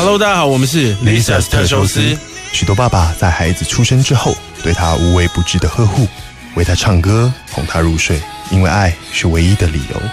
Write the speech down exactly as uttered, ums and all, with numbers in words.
Hello， 大家好，我们是 Lisa 特修斯。 许多爸爸在孩子出生之后，对他无微不至的呵护，为他唱歌，哄他入睡，因为爱是唯一的理由。